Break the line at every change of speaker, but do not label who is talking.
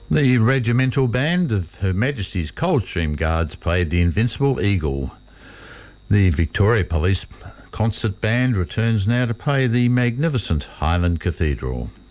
The regimental band of Her Majesty's Coldstream Guards played the Invincible Eagle. The Victoria Police Concert Band returns now to play the magnificent Highland Cathedral.